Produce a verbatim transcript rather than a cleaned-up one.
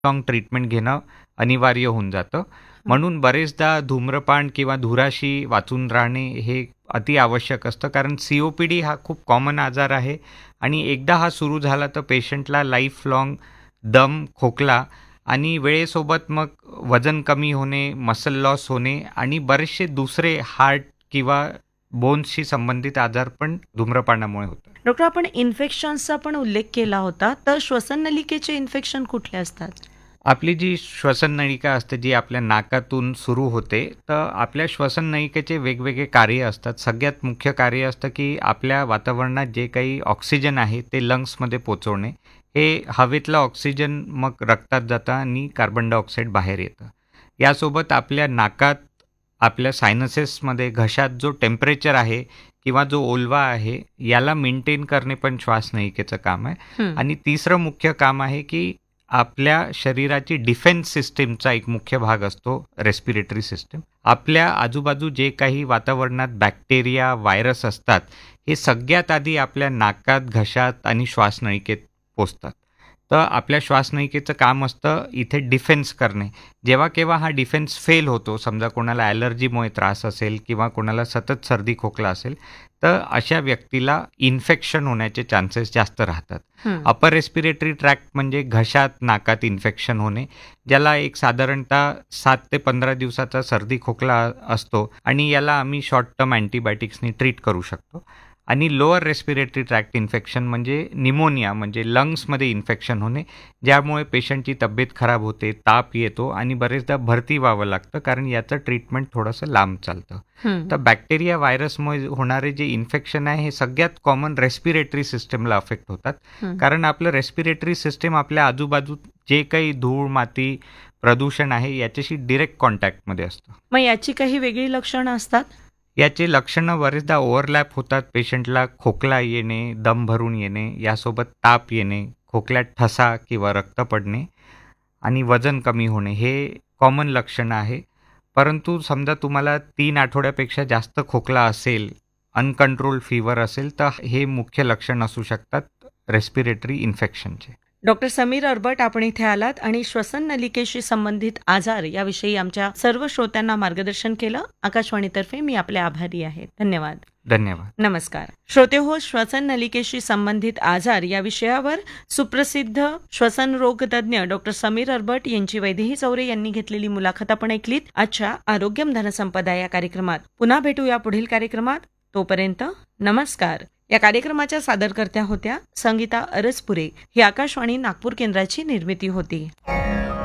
Long treatment घेणं अनिवार्य होऊन जातं. म्हणून बरेचदा धूम्रपान किंवा धुराशी वाचून राहणे हे अति आवश्यक असतं, कारण सी ओ पी डी हा खूप कॉमन आजार आहे आणि एकदा हा सुरू झाला तर पेशंटला लाईफ लाँग दम, खोकला आणि वेळेसोबत मग वजन कमी होणे, मसल लॉस होणे आणि बरेचसे दुसरे हार्ट किंवा बोन्सशी संबंधित आजार पण धूम्रपानामुळे होतात. डॉक्टर, आपण इन्फेक्शन्सचा पण उल्लेख केला होता, तर श्वसननलिकेचे इन्फेक्शन कुठले असतात? आपली जी श्वसननलिका असते, जी आपल्या नाकातून सुरू होते, तर आपल्या श्वसननलिकेचे वेगवेगळे कार्य असतात. सगळ्यात मुख्य कार्य असतं की आपल्या वातावरणात जे काही ऑक्सिजन आहे ते लंग्समध्ये पोचवणे. हे हवेतलं ऑक्सिजन मग रक्तात जातं आणि कार्बन डायऑक्साईड बाहेर येतं. यासोबत आपल्या नाकात, आपल्या सायनसेसमध्ये, घशात जो टेम्परेचर आहे किंवा जो ओलवा आहे याला मेंटेन करणे पण श्वासनलिकेचं काम आहे. हं. आणि तिसरं मुख्य काम आहे की आपल्या शरीराची डिफेन्स सिस्टीमचा एक मुख्य भाग असतो रेस्पिरेटरी सिस्टीम. आपल्या आजूबाजू जे काही वातावरणात बॅक्टेरिया, व्हायरस असतात, हे सगळ्यात आधी आपल्या नाकात, घशात आणि श्वासनलिकेत पोचतात. तर आपल्या श्वासनलिकेचं काम असतं इथे डिफेन्स करणे. जेव्हा केव्हा हा डिफेन्स फेल होतो, समजा कोणाला ॲलर्जीमुळे त्रास असेल किंवा कोणाला सतत सर्दी खोकला असेल, तर अशा व्यक्तीला इन्फेक्शन होण्याचे चान्सेस जास्त राहतात. हं. अपर रेस्पिरेटरी ट्रॅक्ट म्हणजे घशात, नाकात इन्फेक्शन होणे, ज्याला एक साधारणतः सात ते पंधरा दिवसाचा सर्दी खोकला असतो आणि याला आम्ही शॉर्ट टर्म अँटीबायोटिक्सनी ट्रीट करू शकतो. आणि लोअर रेस्पिरेटरी ट्रॅक्ट इन्फेक्शन म्हणजे निमोनिया, म्हणजे लंग्समध्ये इन्फेक्शन होणे, ज्यामुळे पेशंटची तब्येत खराब होते, ताप येतो आणि बरेचदा भरती व्हावं लागतं, कारण याचं ट्रीटमेंट थोडंसं लांब चालतं. हं. तर बॅक्टेरिया, व्हायरसमुळे होणारे जे इन्फेक्शन आहे हे सगळ्यात कॉमन रेस्पिरेटरी सिस्टमला अफेक्ट होतात, हं. कारण आपलं रेस्पिरेटरी सिस्टम आपल्या आजूबाजू जे काही धूळ, माती, प्रदूषण आहे याच्याशी डिरेक्ट कॉन्टॅक्टमध्ये असतं. मग याची काही वेगळी लक्षणं असतात? याचे लक्षणं बरेचदा ओव्हरलॅप होतात. पेशंटला खोकला येणे, दम भरून येणे, यासोबत ताप येणे, खोकल्यात ठसा किंवा रक्त पडणे आणि वजन कमी होणे हे कॉमन लक्षणं आहे. परंतु समजा तुम्हाला तीन आठवड्यापेक्षा जास्त खोकला असेल, अनकंट्रोल फीवर असेल, तर हे मुख्य लक्षण असू शकतात रेस्पिरेटरी इन्फेक्शनचे. डॉक्टर समीर अरबट, आपण इथे आलात आणि श्वसननलिकेशी संबंधित आजार याविषयी आमच्या सर्व श्रोत्यांना मार्गदर्शन केलं. आकाशवाणीतर्फे मी आपले आभारी आहे. धन्यवाद. धन्यवाद. नमस्कार श्रोते हो, श्वसननलिकेशी संबंधित आजार या विषयावर सुप्रसिद्ध श्वसन रोगतज्ञ डॉक्टर समीर अरबट यांची वैदेही चौरे यांनी घेतलेली मुलाखत आपण ऐकलीत आजच्या आरोग्यम धनसंपदा या कार्यक्रमात. पुन्हा भेटूया पुढील कार्यक्रमात. तोपर्यंत नमस्कार. या कार्यक्रमाच्या सादरकर्त्या होत्या संगीता अरसपुरे. ही आकाशवाणी नागपूर केंद्राची निर्मिती होती.